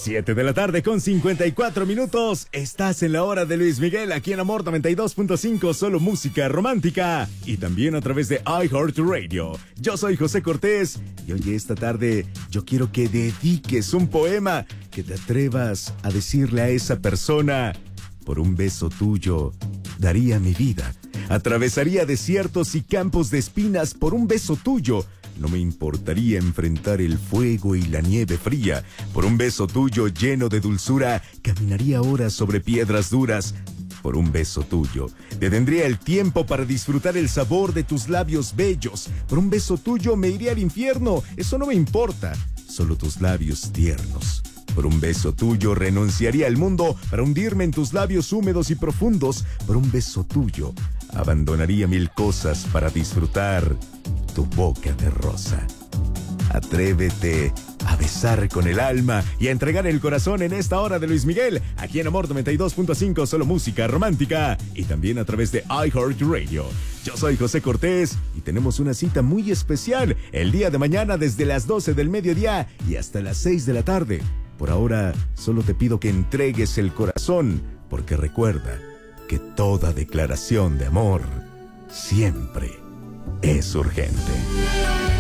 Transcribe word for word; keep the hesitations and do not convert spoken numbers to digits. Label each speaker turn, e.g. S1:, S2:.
S1: siete de la tarde con cincuenta y cuatro minutos. Estás en la hora de Luis Miguel, aquí en Amor noventa y dos punto cinco, solo música romántica. Y también a través de iHeartRadio. Yo soy José Cortés. Y oye, esta tarde yo quiero que dediques un poema, que te atrevas a decirle a esa persona: por un beso tuyo daría mi vida. Atravesaría desiertos y campos de espinas por un beso tuyo. No me importaría enfrentar el fuego y la nieve fría. Por un beso tuyo lleno de dulzura, caminaría horas sobre piedras duras. Por un beso tuyo, detendría el tiempo para disfrutar el sabor de tus labios bellos. Por un beso tuyo me iría al infierno, eso no me importa, solo tus labios tiernos. Por un beso tuyo renunciaría al mundo para hundirme en tus labios húmedos y profundos. Por un beso tuyo abandonaría mil cosas para disfrutar tu boca de rosa. Atrévete a besar con el alma y a entregar el corazón en esta hora de Luis Miguel, aquí en Amor noventa y dos punto cinco, solo música romántica, y también a través de iHeartRadio. Yo soy José Cortés y tenemos una cita muy especial el día de mañana desde las doce del mediodía y hasta las seis de la tarde. Por ahora, solo te pido que entregues el corazón, porque recuerda que toda declaración de amor siempre es urgente.